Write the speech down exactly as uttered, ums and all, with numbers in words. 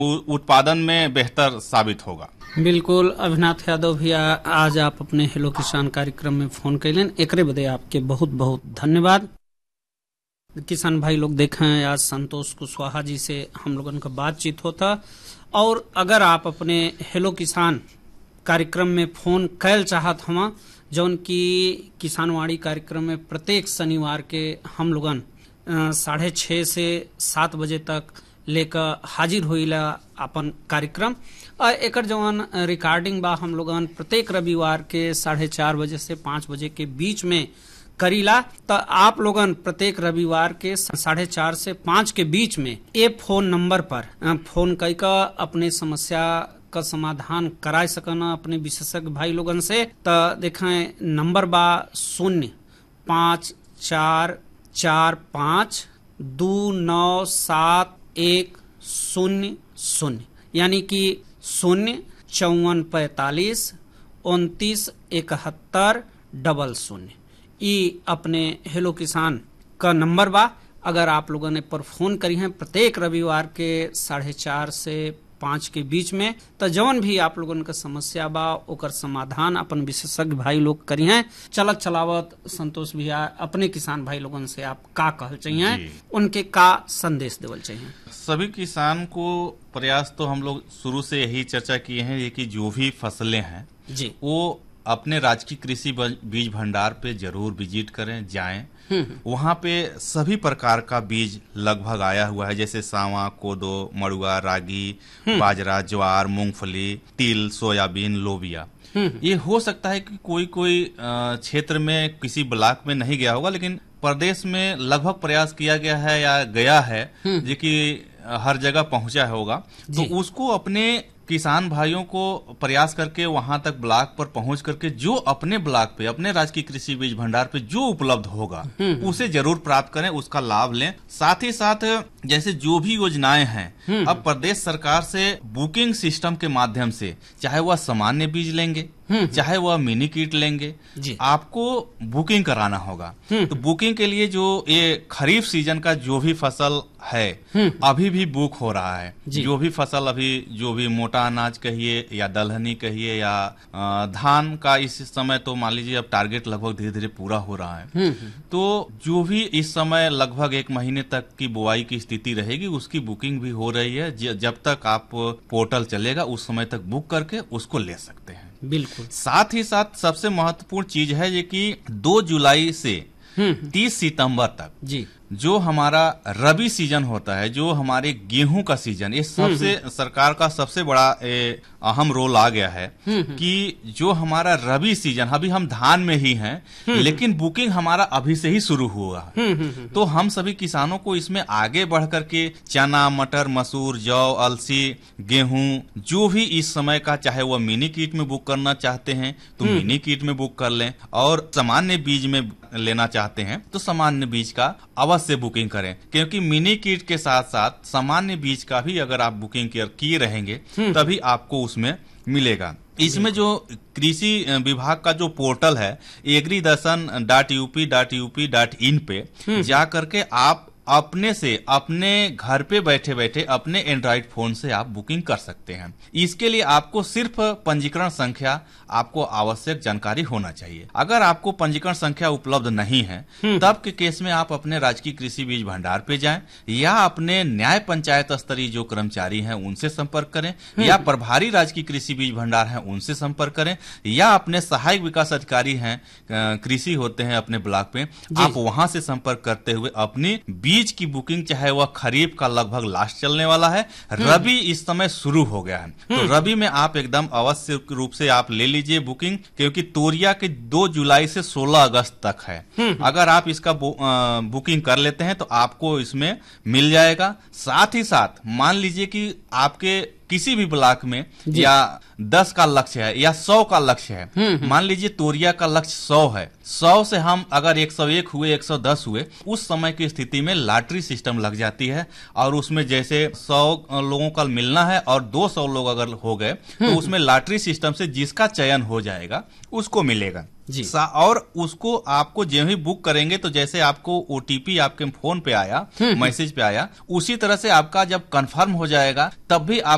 उत्पादन में बेहतर साबित होगा। बिल्कुल अभिनाथ यादव भैया, आज आप अपने हेलो किसान कार्यक्रम में फोन कैलन, एकरे बदे आपके बहुत बहुत धन्यवाद। किसान भाई लोग देखें, आज संतोष कुशवाहा जी से हम लोगों का बातचीत होता। और अगर आप अपने हेलो किसान कार्यक्रम में फोन कैल चाहत हवा, जौन की किसानवाड़ी कार्यक्रम में प्रत्येक शनिवार के हम लोगन साढ़े छः से सात बजे तक लेकर हाजिर होइला अपन कार्यक्रम। और एकर जवन रिकॉर्डिंग बा हम लोगन प्रत्येक रविवार के साढ़े चार बजे से पाँच बजे के बीच में करीला। तो आप लोगन प्रत्येक रविवार के साढ़े चार से पाँच के बीच में ये फोन नंबर पर फोन करके अपने समस्या का समाधान करा सकन अपने विशेषज्ञ भाई लोगन से। तो देखें, नंबर बा शून्य पाँच चार चार पाँच दो नौ सात एक शून्य शून्य, यानी कि शून्य चौवन पैतालीस उनतीस इकहत्तर डबल शून्य। ये अपने हेलो किसान का नंबर बा। अगर आप लोगों ने पर फोन करी हैं प्रत्येक रविवार के साढ़े चार से पाँच के बीच में, तो जवन भी आप लोगन का समस्या बा ओकर समाधान अपन विशेषज्ञ भाई लोग करी हैं। चलत चलावत संतोष भैया, अपने किसान भाई लोगन से आप का कहल चाहिए, उनके का संदेश देवल चाहिए? सभी किसान को प्रयास तो हम लोग शुरू से यही चर्चा किए हैं कि जो भी फसलें हैं जी वो अपने राजकीय कृषि बीज भंडार पे जरूर विजिट करें, जाएं। वहाँ पे सभी प्रकार का बीज लगभग आया हुआ है, जैसे सावा, कोदो, मड़ुआ, रागी, बाजरा, ज्वार, मूंगफली, तिल, सोयाबीन, लोबिया। ये हो सकता है कि कोई कोई क्षेत्र में किसी ब्लॉक में नहीं गया होगा, लेकिन प्रदेश में लगभग प्रयास किया गया है या गया है जो कि हर जगह पहुंचा होगा। तो उसको अपने किसान भाइयों को प्रयास करके वहां तक ब्लॉक पर पहुंच करके जो अपने ब्लॉक पे, अपने राजकीय कृषि बीज भंडार पे जो उपलब्ध होगा उसे जरूर प्राप्त करें, उसका लाभ लें। साथ ही साथ जैसे जो भी योजनाएं हैं, अब प्रदेश सरकार से बुकिंग सिस्टम के माध्यम से, चाहे वह सामान्य बीज लेंगे चाहे वह मिनी किट लेंगे, आपको बुकिंग कराना होगा। तो बुकिंग के लिए जो ये खरीफ सीजन का जो भी फसल है अभी भी बुक हो रहा है। जो भी फसल अभी, जो भी मोटा अनाज कहिए या दलहनी कहिए या धान का, इस समय तो मान लीजिए अब टारगेट लगभग धीरे धीरे पूरा हो रहा है। तो जो भी इस समय लगभग एक महीने तक की बुआई की स्थिति रहेगी उसकी बुकिंग भी हो रही है। जब तक आप पोर्टल चलेगा उस समय तक बुक करके उसको ले सकते हैं। बिल्कुल। साथ ही साथ सबसे महत्वपूर्ण चीज है ये कि दो जुलाई से तीस सितंबर तक जी जो हमारा रबी सीजन होता है, जो हमारे गेहूं का सीजन, ये सबसे सरकार का सबसे बड़ा अहम रोल आ गया है कि जो हमारा रबी सीजन, अभी हम धान में ही हैं लेकिन बुकिंग हमारा अभी से ही शुरू हुआ है। तो हम सभी किसानों को इसमें आगे बढ़ करके चना, मटर, मसूर, जौ, अलसी, गेहूं, जो भी इस समय का, चाहे वह मिनी किट में बुक करना चाहते हैं तो मिनी किट में बुक कर लें, और सामान्य बीज में लेना चाहते हैं तो सामान्य बीज का अवश्य बुकिंग करें, क्योंकि मिनी किट के साथ साथ सामान्य बीज का भी अगर आप बुकिंग किए रहेंगे तभी आपको उसमें मिलेगा। इसमें जो कृषि विभाग का जो पोर्टल है agree Darshan dot UP dot UP dot in पे जा करके आप अपने से, अपने घर पे बैठे बैठे अपने एंड्रॉइड फोन से आप बुकिंग कर सकते हैं। इसके लिए आपको सिर्फ पंजीकरण संख्या, आपको आवश्यक जानकारी होना चाहिए। अगर आपको पंजीकरण संख्या उपलब्ध नहीं है तब के केस में आप अपने राजकीय कृषि बीज भंडार पे जाएं या अपने न्याय पंचायत स्तरीय जो कर्मचारी हैं उनसे संपर्क करें, या प्रभारी राजकीय कृषि बीज भंडार हैं उनसे संपर्क करें, या अपने सहायक विकास अधिकारी हैं, कृषि होते हैं अपने ब्लॉक पे, आप वहां से संपर्क करते हुए अपनी बीज की बुकिंग, चाहे वह खरीफ का लगभग लास्ट चलने वाला है, रबी इस समय शुरू हो गया है, तो रबी में आप एकदम अवश्य रूप से आप ले लीजिए बुकिंग, क्योंकि तोरिया के दो जुलाई से सोलह अगस्त तक है। अगर आप इसका बुकिंग कर लेते हैं तो आपको इसमें मिल जाएगा। साथ ही साथ मान लीजिए कि आपके किसी भी ब्लॉक में या दस का लक्ष्य है या सौ का लक्ष्य है, मान लीजिए तोरिया का लक्ष्य सौ है, सौ से हम अगर एक सौ एक हुए, एक सौ दस हुए, उस समय की स्थिति में लॉटरी सिस्टम लग जाती है और उसमें जैसे सौ लोगों का मिलना है और दो सौ लोग अगर हो गए तो उसमें लॉटरी सिस्टम से जिसका चयन हो जाएगा उसको मिलेगा जी। और उसको आपको जो ही बुक करेंगे तो जैसे आपको ओटीपी आपके फोन पे आया, मैसेज पे आया, उसी तरह से आपका जब कंफर्म हो जाएगा तब भी आप